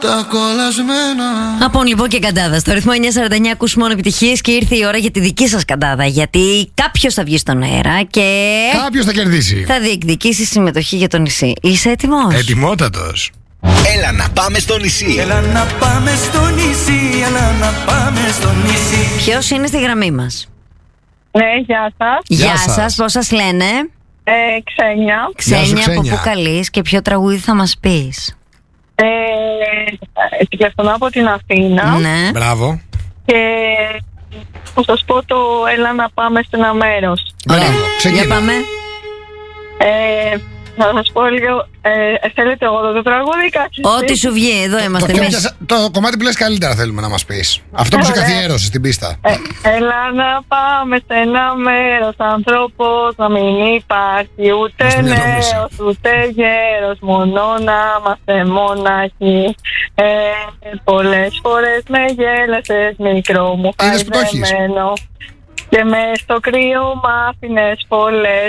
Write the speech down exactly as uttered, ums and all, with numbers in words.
Τα κολλασμένα. Από λοιπόν και καντάδα. Στο ρυθμό εννιά σαράντα εννιά ακούς μόνο επιτυχίες και ήρθε η ώρα για τη δική σας καντάδα. Γιατί κάποιος θα βγει στον αέρα και κάποιος θα κερδίσει. Θα διεκδικήσει συμμετοχή για το νησί. Είσαι έτοιμος? Ετοιμότατος. Έλα να πάμε στο νησί. Έλα να πάμε στο νησί. Έλα να πάμε στο νησί. Ποιος είναι στη γραμμή μας? Ναι, γεια σας. Γεια, Γεια σας. σας. Πώς σας λένε? Ε, Ξένια. Ξένια, σου, από Ξένια. πού καλείς και ποιο τραγούδι θα μας πεις? Ε, τηλεφωνώ από την Αθήνα. Ναι. Μπράβο. Και θα σας πω το έλα να πάμε σε ένα μέρος. Ωραία. Μπράβο. Ξεκίνα. Για πάμε. Ε, θα σας πω λίγο. Ε, θέλετε εγώ το τραγούδι ή κάτι? Ό,τι σου βγει, εδώ Το, είμαστε πιο εμείς. πιασα- το κομμάτι που λες καλύτερα θέλουμε να μας πεις. Αυτό που σου Ωραία. καθιέρωσε στην πίστα. Ε, έλα να πάμε σε ένα μέρος, άνθρωπος να μην υπάρχει ούτε Μες στο μυαλό μου είσαι. νέος ούτε γέρος, μόνο να είμαστε μοναχοί. Ε, πολλές φορές με γέλασες μικρό μου Είδες που το έχεις. χαϊδεμένο και μες στο κρύο μ' άφηνες πολλές